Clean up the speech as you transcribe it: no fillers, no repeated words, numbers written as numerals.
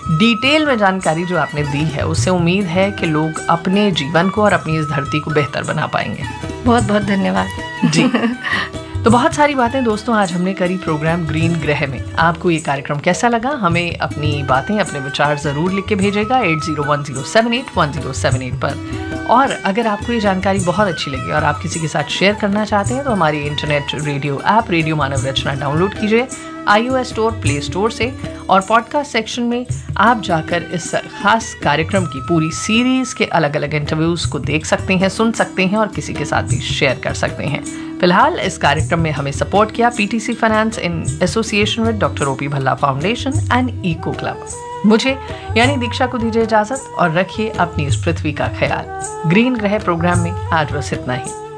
Detail में जानकारी जो आपने दी है, उससे उम्मीद है कि लोग अपने जीवन को और अपनी इस धरती को बेहतर बना पाएंगे। बहुत बहुत धन्यवाद जी। तो बहुत सारी बातें दोस्तों आज हमने करी प्रोग्राम ग्रीन ग्रह में। आपको ये कार्यक्रम कैसा लगा? हमें अपनी बातें, अपने विचार ज़रूर लिख के भेजेगा 8010781078 पर। और अगर आपको ये जानकारी बहुत अच्छी लगी और आप किसी के साथ शेयर करना चाहते हैं तो हमारी इंटरनेट रेडियो ऐप रेडियो मानव रचना डाउनलोड कीजिए iOS स्टोर, प्ले स्टोर से, और पॉडकास्ट सेक्शन में आप जाकर इस खास कार्यक्रम की पूरी सीरीज के अलग अलग इंटरव्यूज को देख सकते हैं, सुन सकते हैं और किसी के साथ भी शेयर कर सकते हैं। फिलहाल इस कार्यक्रम में हमें सपोर्ट किया PTC finance in association with doctor OP Bhalla foundation and eco club. मुझे यानी दीक्षा को दीजिए इजाजत और रखिए अपनी इस पृथ्वी का ख्याल। ग्रीन ग्रह प्रोग्राम में आज बस इतना ही।